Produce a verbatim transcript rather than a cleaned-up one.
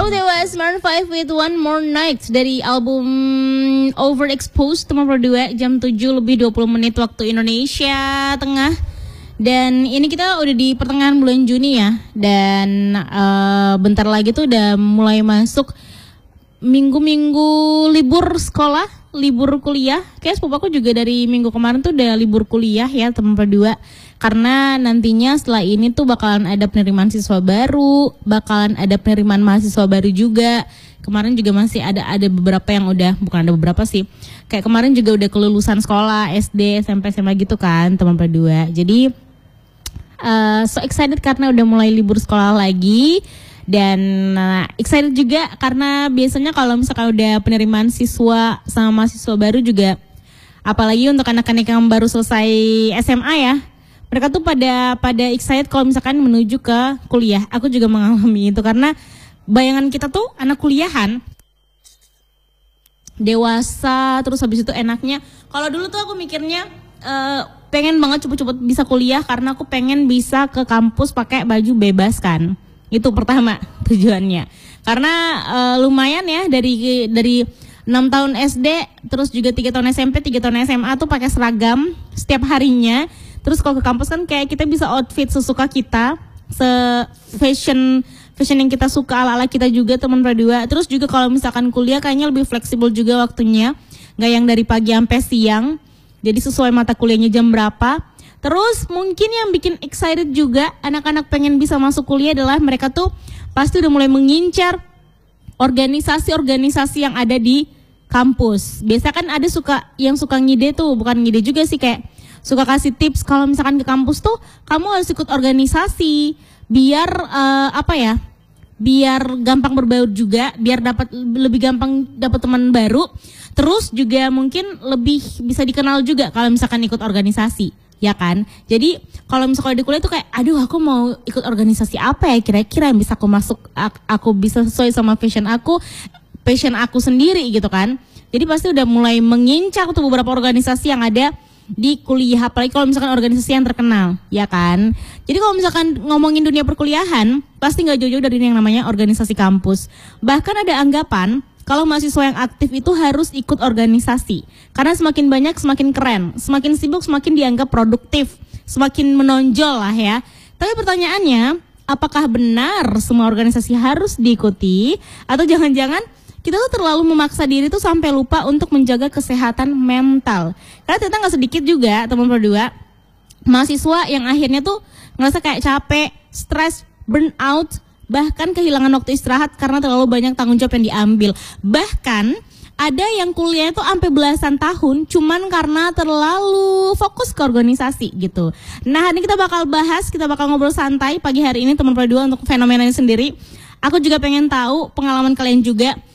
that was Maroon five with One More Night dari album Overexposed teman berdua, jam tujuh lebih dua puluh menit waktu Indonesia Tengah. Dan ini kita udah di pertengahan bulan Juni ya. Dan uh, bentar lagi tuh udah mulai masuk minggu-minggu libur sekolah, libur kuliah. Kayak sepupu aku juga dari minggu kemarin tuh udah libur kuliah ya teman berdua. Karena nantinya setelah ini tuh bakalan ada penerimaan siswa baru, bakalan ada penerimaan mahasiswa baru juga. Kemarin juga masih ada ada beberapa yang udah, bukan ada beberapa sih. Kayak kemarin juga udah kelulusan sekolah, S D, S M P, S M A gitu kan teman berdua. Jadi uh, so excited karena udah mulai libur sekolah lagi. Dan uh, excited juga karena biasanya kalau misalkan udah penerimaan siswa sama mahasiswa baru juga, apalagi untuk anak-anak yang baru selesai S M A ya, mereka tuh pada pada excited kalau misalkan menuju ke kuliah. Aku juga mengalami itu karena bayangan kita tuh anak kuliahan dewasa, terus habis itu enaknya. Kalau dulu tuh aku mikirnya uh, pengen banget cepet-cepet bisa kuliah karena aku pengen bisa ke kampus pakai baju bebas kan. Itu pertama tujuannya. Karena uh, lumayan ya dari dari enam tahun S D, terus juga tiga tahun S M P, tiga tahun S M A tuh pakai seragam setiap harinya. Terus kalau ke kampus kan kayak kita bisa outfit sesuka kita, se fashion fashion yang kita suka, ala-ala kita juga teman berdua. Terus juga kalau misalkan kuliah kayaknya lebih fleksibel juga waktunya, nggak yang dari pagi sampai siang. Jadi sesuai mata kuliahnya jam berapa. Terus mungkin yang bikin excited juga anak-anak pengen bisa masuk kuliah adalah mereka tuh pasti udah mulai mengincar organisasi-organisasi yang ada di kampus. Biasa kan ada suka yang suka ngide tuh, bukan ngide juga sih, kayak suka kasih tips kalau misalkan ke kampus tuh kamu harus ikut organisasi biar uh, apa ya? Biar gampang berbaur juga, biar dapat lebih gampang dapat teman baru. Terus juga mungkin lebih bisa dikenal juga kalau misalkan ikut organisasi, ya kan? Jadi kalau misalkan di kuliah tuh kayak, aduh aku mau ikut organisasi apa ya kira-kira yang bisa aku masuk, aku bisa sesuai sama passion aku, passion aku sendiri gitu kan? Jadi pasti udah mulai mengincar tuh beberapa organisasi yang ada di kuliah, apalagi kalau misalkan organisasi yang terkenal, ya kan? Jadi kalau misalkan ngomongin dunia perkuliahan, pasti nggak jauh-jauh dari yang namanya organisasi kampus. Bahkan ada anggapan kalau mahasiswa yang aktif itu harus ikut organisasi, karena semakin banyak semakin keren, semakin sibuk semakin dianggap produktif, semakin menonjol lah ya. Tapi pertanyaannya, apakah benar semua organisasi harus diikuti, atau jangan-jangan kita tuh terlalu memaksa diri tuh sampai lupa untuk menjaga kesehatan mental? Karena ternyata nggak sedikit juga teman berdua mahasiswa yang akhirnya tuh ngerasa kayak capek, stres, burn out, bahkan kehilangan waktu istirahat karena terlalu banyak tanggung jawab yang diambil. Bahkan ada yang kuliah itu sampai belasan tahun cuman karena terlalu fokus ke organisasi gitu. Nah, ini kita bakal bahas, kita bakal ngobrol santai pagi hari ini teman berdua untuk fenomenanya sendiri. Aku juga pengen tahu pengalaman kalian juga.